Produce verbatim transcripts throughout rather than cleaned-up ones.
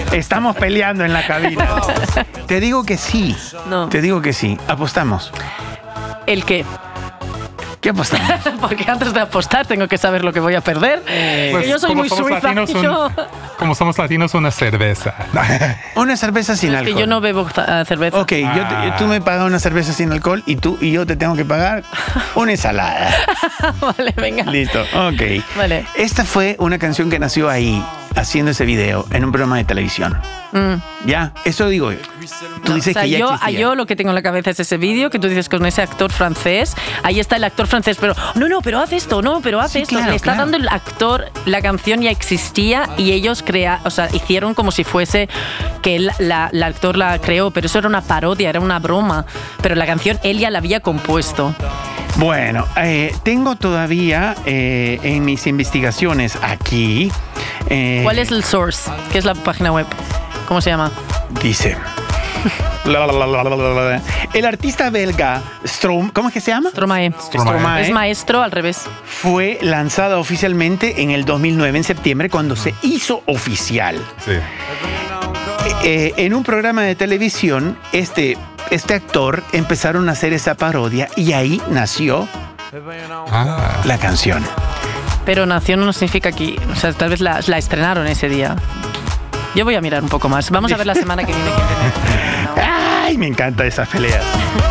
Estamos peleando en la cabina. Te digo que sí. No. Te digo que sí. Apostamos. ¿El qué? ¿Qué apostamos? Porque antes de apostar tengo que saber lo que voy a perder. Eh, Porque yo soy como muy somos suiza. latinos, un- Yo, Como somos latinos, una cerveza. Una cerveza sin es alcohol. que yo no bebo uh, cerveza. Ok, yo te- tú me pagas una cerveza sin alcohol y tú y yo te tengo que pagar una ensalada. Vale, venga. Listo, ok. Vale. Esta fue una canción que nació ahí, haciendo ese video, en un programa de televisión. Mm. ¿Ya? Eso digo. Tú dices O sea, que ya yo, existía. yo lo que tengo en la cabeza es ese vídeo que tú dices con ese actor francés. Ahí está el actor francés, pero no, no, pero haz esto, no, pero haz Sí, esto. claro, Le está claro. dando el actor, la canción ya existía y ellos crea, o sea, hicieron como si fuese que él, la, la actor la creó, pero eso era una parodia, era una broma. Pero la canción él ya la había compuesto. Bueno, eh, tengo todavía eh, en mis investigaciones aquí. eh, ¿Cuál es el source? ¿Qué es la página web? ¿Cómo se llama? Dice. La, la, la, la, la, la, la. El artista belga Strom, ¿cómo es que se llama? Stromae. Stromae. Es maestro al revés. Fue lanzada oficialmente en el dos mil nueve, en septiembre, cuando se hizo oficial. Sí. Eh, en un programa de televisión, este, este actor empezaron a hacer esa parodia y ahí nació Ah. la canción. Pero nació no significa que, o sea, tal vez la, la estrenaron ese día. Yo voy a mirar un poco más. Vamos a ver la semana que viene. quién tiene. ¡Ay! Me encanta esas peleas.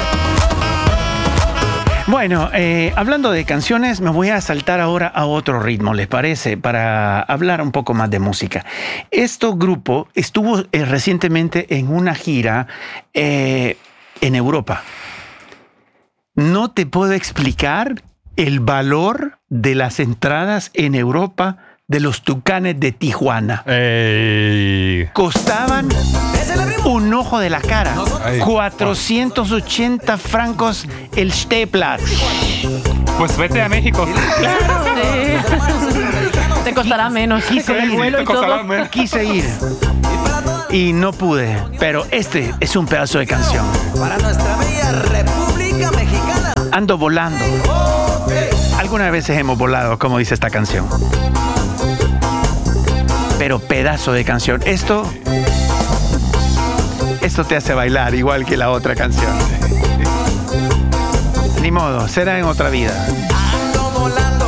Bueno, eh, hablando de canciones, me voy a saltar ahora a otro ritmo, ¿les parece? Para hablar un poco más de música. Este grupo estuvo eh, recientemente en una gira eh, en Europa. No te puedo explicar el valor de las entradas en Europa de los Tucanes de Tijuana. Ey. Costaban un ojo de la cara. Ay. cuatrocientos ochenta francos el Stehplatz. Pues vete a México. Sí. Te costará menos. Quise Con el ir, vuelo te y costará todo. menos. Quise ir y no pude, pero este es un pedazo de canción. Para nuestra bella República Mexicana. Ando volando. Algunas veces hemos volado, como dice esta canción. Pero pedazo de canción. Esto, esto te hace bailar igual que la otra canción. Ni modo, será en otra vida. Ando volando